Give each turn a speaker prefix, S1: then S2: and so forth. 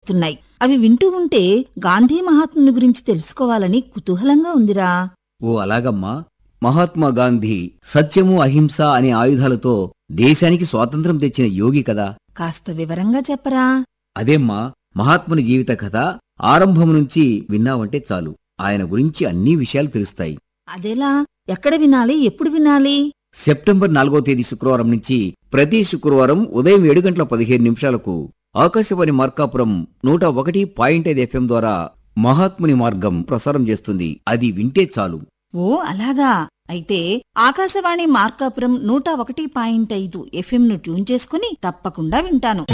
S1: వస్తున్నాయి. అవి వింటూ ఉంటే గాంధీ మహాత్ముని గురించి తెలుసుకోవాలని కుతూహలంగా ఉందిరా.
S2: ఓ అలాగమ్మా. మహాత్మా గాంధీ సత్యము అహింస అనే ఆయుధాలతో దేశానికి స్వాతంత్రం తెచ్చిన యోగి కదా.
S1: కాస్త వివరంగా చెప్పరా.
S2: అదేమ్మా, మహాత్ముని జీవిత కథ ఆరంభం నుంచి విన్నావంటే చాలు, ఆయన గురించి అన్ని విషయాలు తెలుస్తాయి.
S1: అదెలా? ఎక్కడ వినాలి? ఎప్పుడు వినాలి?
S2: సెప్టెంబర్ 4వ తేదీ శుక్రవారం నుంచి ప్రతి శుక్రవారం ఉదయం 7:15 ఆకాశవాణి మార్కాపురం 101.5 FM ద్వారా మహాత్ముని మార్గం ప్రసారం చేస్తుంది. అది వింటే చాలు.
S1: ఓ అలాగా. అయితే ఆకాశవాణి మార్కాపురం 101.5 FM ను ట్యూన్ చేసుకుని తప్పకుండా వింటాను.